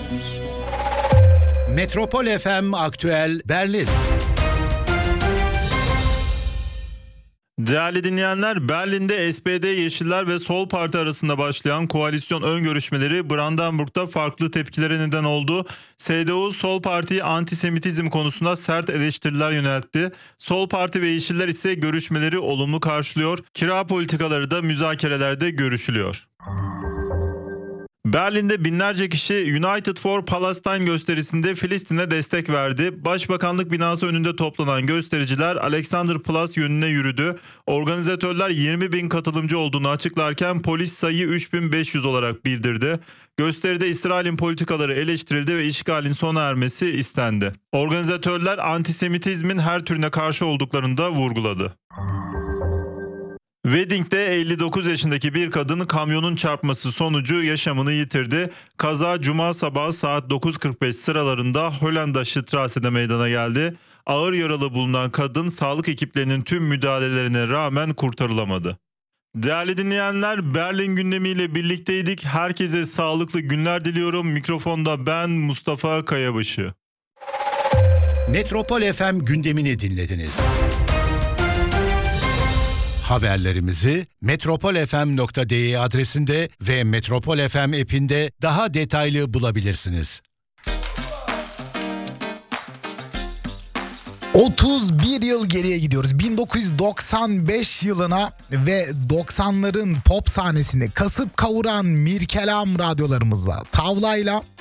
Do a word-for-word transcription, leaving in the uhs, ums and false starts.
Metropol F M Aktüel Berlin. Değerli dinleyenler, Berlin'de S P D, Yeşiller ve Sol Parti arasında başlayan koalisyon ön görüşmeleri Brandenburg'da farklı tepkilere neden oldu. S D U, Sol Parti'yi antisemitizm konusunda sert eleştiriler yöneltti. Sol Parti ve Yeşiller ise görüşmeleri olumlu karşılıyor. Kira politikaları da müzakerelerde görüşülüyor. Berlin'de binlerce kişi United for Palestine gösterisinde Filistin'e destek verdi. Başbakanlık binası önünde toplanan göstericiler Alexanderplatz yönüne yürüdü. Organizatörler yirmi bin katılımcı olduğunu açıklarken polis sayıyı üç bin beş yüz olarak bildirdi. Gösteride İsrail'in politikaları eleştirildi ve işgalin sona ermesi istendi. Organizatörler antisemitizmin her türüne karşı olduklarını da vurguladı. Wedding'de elli dokuz yaşındaki bir kadın kamyonun çarpması sonucu yaşamını yitirdi. Kaza cuma sabahı saat dokuz kırk beş sıralarında Hollanda Strasse'de meydana geldi. Ağır yaralı bulunan kadın sağlık ekiplerinin tüm müdahalelerine rağmen kurtarılamadı. Değerli dinleyenler, Berlin gündemiyle birlikteydik. Herkese sağlıklı günler diliyorum. Mikrofonda ben Mustafa Kayabaşı. Metropol F M gündemini dinlediniz. Haberlerimizi metropol f m nokta d e adresinde ve Metropol F M app'inde daha detaylı bulabilirsiniz. otuz bir yıl geriye gidiyoruz. bin dokuz yüz doksan beş yılına ve doksanların pop sahnesini kasıp kavuran Mirkelam radyolarımızla, tavlayla